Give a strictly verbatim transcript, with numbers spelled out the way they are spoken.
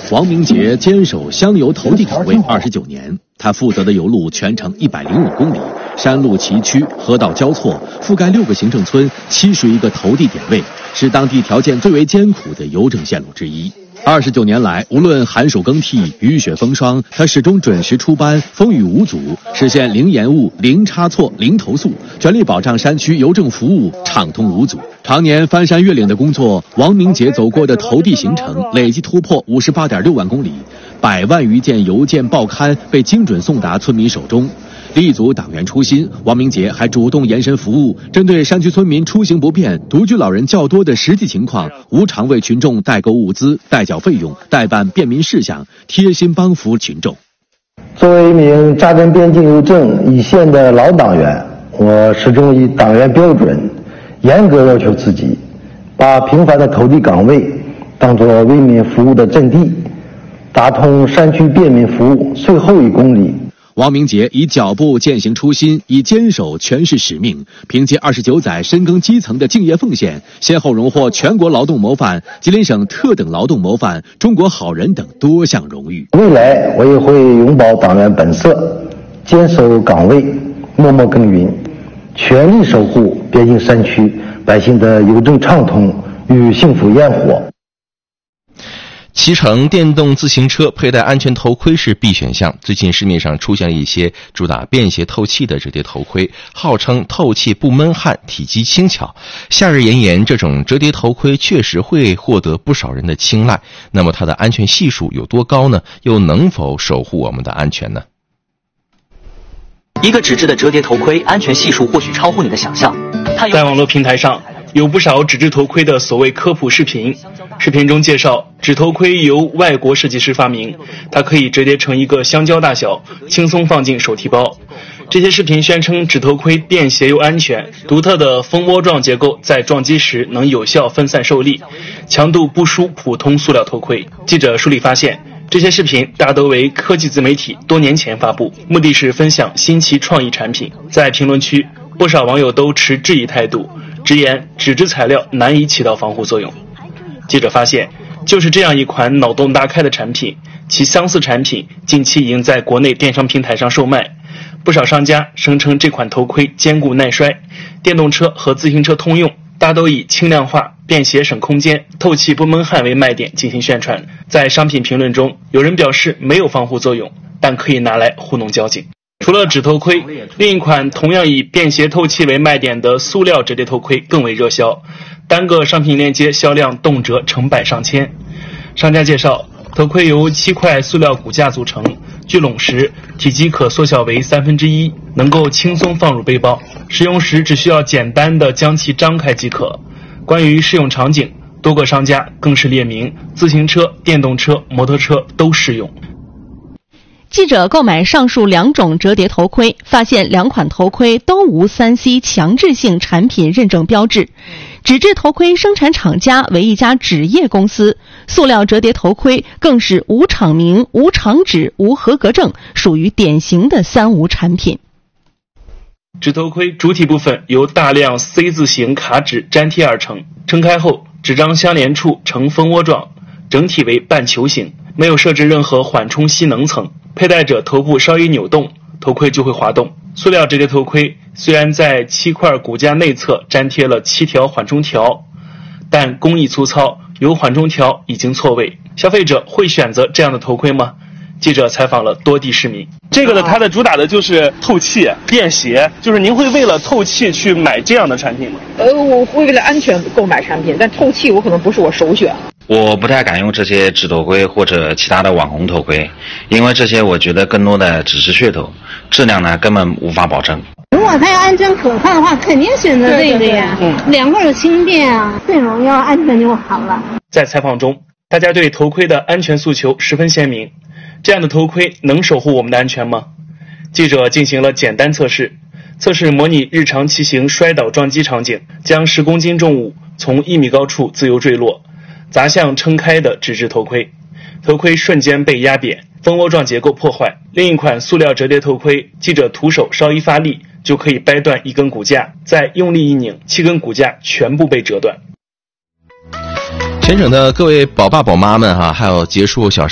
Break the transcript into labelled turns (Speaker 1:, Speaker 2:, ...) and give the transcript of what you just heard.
Speaker 1: 王明杰坚守香油投递岗位二十九年，他负责的油路全长一百零五公里，山路崎岖，河道交错，覆盖六个行政村，七十余个投递点位，是当地条件最为艰苦的邮政线路之一。二十九年来，无论寒暑更替、雨雪风霜，他始终准时出班，风雨无阻，实现零延误、零差错、零投诉，全力保障山区邮政服务畅通无阻。常年翻山越岭的工作，王明杰走过的投递行程累计突破五十八点六万公里，百万余件邮件报刊被精准送达村民手中。立足党员初心，王明杰还主动延伸服务，针对山区村民出行不便、独居老人较多的实际情况，无偿为群众代购物资、代缴费用、代办便民事项，贴心帮扶群众。
Speaker 2: 作为一名扎根边境邮政一线的老党员，我始终以党员标准严格要求自己，把平凡的投递岗位当作为民服务的阵地，打通山区便民服务最后一公里。
Speaker 1: 王明杰以脚步践行初心，以坚守诠释使命，凭借二十九载深耕基层的敬业奉献，先后荣获全国劳动模范、吉林省特等劳动模范、中国好人等多项荣誉。
Speaker 2: 未来我也会永葆党员本色，坚守岗位，默默耕耘，全力守护边境山区百姓的邮政畅通与幸福烟火。
Speaker 3: 骑乘电动自行车佩戴安全头盔是必选项。最近市面上出现了一些主打便携透气的折叠头盔，号称透气不闷汗，体积轻巧。夏日炎炎，这种折叠头盔确实会获得不少人的青睐。那么它的安全系数有多高呢？又能否守护我们的安全呢？
Speaker 4: 一个纸质的折叠头盔安全系数或许超乎你的想象。它
Speaker 5: 在网络平台上有不少纸质头盔的所谓科普视频，视频中介绍纸头盔由外国设计师发明，它可以折叠成一个香蕉大小，轻松放进手提包。这些视频宣称纸头盔便携又安全，独特的蜂窝状结构在撞击时能有效分散受力，强度不输普通塑料头盔。记者梳理发现，这些视频大都为科技自媒体多年前发布，目的是分享新奇创意产品。在评论区，不少网友都持质疑态度，直言纸质材料难以起到防护作用。记者发现，就是这样一款脑洞大开的产品，其相似产品近期已经在国内电商平台上售卖。不少商家声称这款头盔坚固耐摔，电动车和自行车通用，大都以轻量化、便携省空间、透气不闷汗为卖点进行宣传。在商品评论中，有人表示没有防护作用，但可以拿来糊弄交警。除了纸头盔，另一款同样以便携透气为卖点的塑料折叠头盔更为热销，单个商品链接销量动辄成百上千。商家介绍，头盔由七块塑料骨架组成，聚拢时体积可缩小为三分之一，能够轻松放入背包，使用时只需要简单的将其张开即可。关于适用场景，多个商家更是列明自行车、电动车、摩托车都适用。
Speaker 6: 记者购买上述两种折叠头盔，发现两款头盔都无 三 C 强制性产品认证标志。纸质头盔生产厂家为一家纸业公司，塑料折叠头盔更是无厂名、无厂址、无合格证，属于典型的三无产品。
Speaker 5: 纸头盔主体部分由大量 C 字形卡纸粘贴而成，撑开后纸张相连处呈蜂窝状，整体为半球形，没有设置任何缓冲吸能层，佩戴者头部稍一扭动，头盔就会滑动。塑料折叠头盔虽然在七块骨架内侧粘贴了七条缓冲条，但工艺粗糙，有缓冲条已经错位。消费者会选择这样的头盔吗？记者采访了多地市民。
Speaker 7: 这个的它的主打的就是透气、便携，就是您会为了透气去买这样的产品吗？
Speaker 8: 呃，我会为了安全购买产品，但透气我可能不是我首选。
Speaker 9: 我不太敢用这些纸头盔或者其他的网红头盔，因为这些我觉得更多的只是噱头，质量呢根本无法保证。
Speaker 10: 如果它要安全可靠的话，肯定选择这个呀。嗯，两个有轻便啊，内容要安全就好了。
Speaker 5: 在采访中，大家对头盔的安全诉求十分鲜明。这样的头盔能守护我们的安全吗？记者进行了简单测试，测试模拟日常骑行摔倒撞击场景，将十公斤重物从一米高处自由坠落，砸向撑开的纸质头盔，头盔瞬间被压扁，蜂窝状结构破坏。另一款塑料折叠头盔，记者徒手稍一发力就可以掰断一根骨架，再用力一拧，七根骨架全部被折断。
Speaker 3: 全省的各位宝爸宝妈们哈、啊，还有结束小时